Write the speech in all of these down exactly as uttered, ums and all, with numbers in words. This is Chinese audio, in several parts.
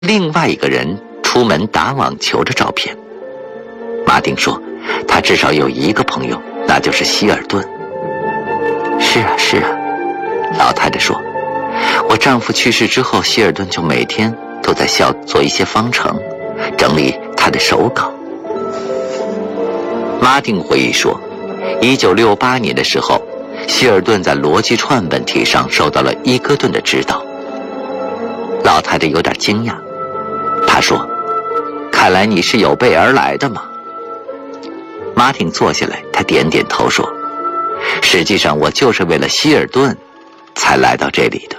另外一个人出门打网球的照片。马丁说，他至少有一个朋友，那就是希尔顿。是啊是啊，老太太说，我丈夫去世之后，希尔顿就每天都在校做一些方程，整理他的手稿。马丁回忆说，一九六八年的时候，希尔顿在逻辑串问题上受到了伊戈顿的指导。老太太有点惊讶，她说，看来你是有备而来的嘛。马丁坐下来，他点点头说，实际上我就是为了希尔顿才来到这里的。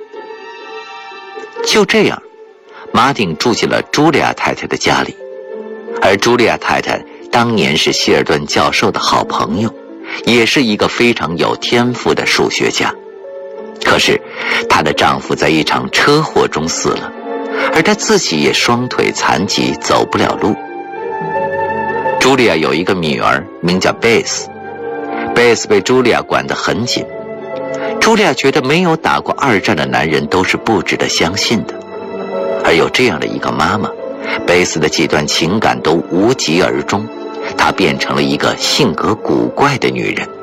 就这样，马丁住进了茱莉亚太太的家里，而茱莉亚太太当年是希尔顿教授的好朋友，也是一个非常有天赋的数学家。可是她的丈夫在一场车祸中死了，而她自己也双腿残疾，走不了路。茱莉亚有一个女儿，名叫贝斯。贝斯被茱莉亚管得很紧。茱莉亚觉得没有打过二战的男人都是不值得相信的，而有这样的一个妈妈，贝斯的几段情感都无疾而终，她变成了一个性格古怪的女人。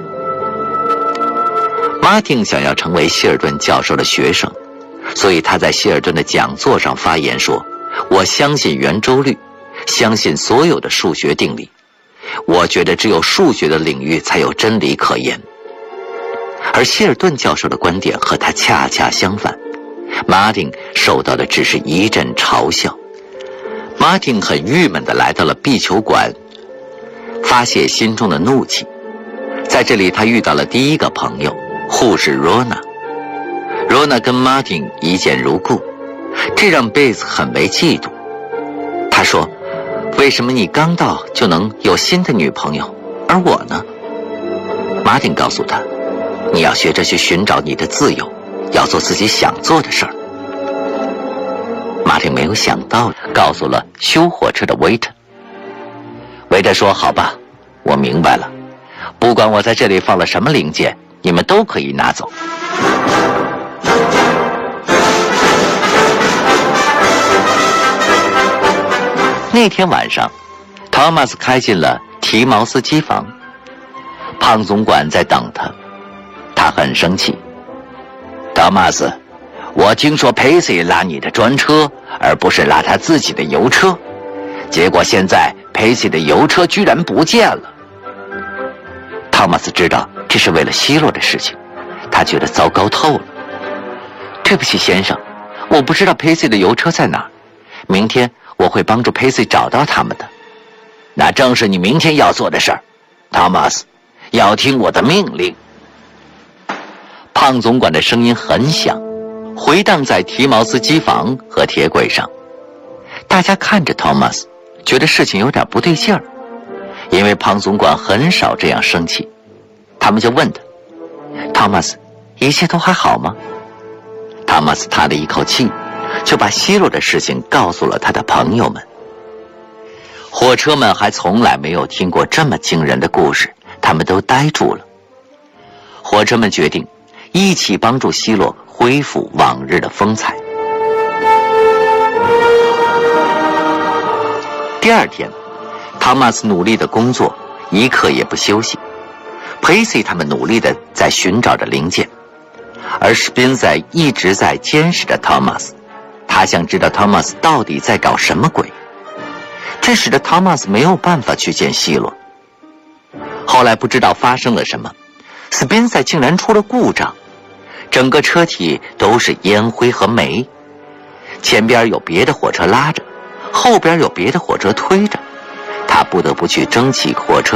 马丁想要成为希尔顿教授的学生，所以他在希尔顿的讲座上发言说，我相信圆周率，相信所有的数学定理，我觉得只有数学的领域才有真理可言。而希尔顿教授的观点和他恰恰相反，马丁受到的只是一阵嘲笑。马丁很郁闷地来到了壁球馆，发泄心中的怒气。在这里他遇到了第一个朋友，护士罗娜。罗娜跟马丁一见如故，这让贝斯很为嫉妒。他说，为什么你刚到就能有新的女朋友，而我呢？马丁告诉他，你要学着去寻找你的自由，要做自己想做的事儿。马丁没有想到，告诉了修火车的维特。维特说，好吧，我明白了，不管我在这里放了什么零件，你们都可以拿走。那天晚上，汤马斯开进了提茅斯机房，胖总管在等他，他很生气。汤马斯，我听说佩西拉你的专车，而不是拉他自己的油车，结果现在佩西的油车居然不见了。汤马斯知道这是为了希洛的事情，他觉得糟糕透了。对不起先生，我不知道佩西的油车在哪儿，明天我会帮助佩西找到他们的。那正是你明天要做的事儿，汤马斯，要听我的命令。胖总管的声音很响，回荡在提茅斯机房和铁轨上。大家看着汤马斯，觉得事情有点不对劲儿，因为胖总管很少这样生气。他们就问他，汤马斯，一切都还好吗？汤马斯叹了一口气，就把希洛的事情告诉了他的朋友们。火车们还从来没有听过这么惊人的故事，他们都呆住了。火车们决定一起帮助希洛恢复往日的风采。第二天，汤马斯努力的工作，一刻也不休息。佩西他们努力的在寻找着零件，而史宾塞一直在监视着汤马斯，他想知道汤马斯到底在搞什么鬼。这使得汤马斯没有办法去见希洛。后来不知道发生了什么，斯宾塞竟然出了故障，整个车体都是烟灰和煤，前边有别的火车拉着，后边有别的火车推着，他不得不去争起火车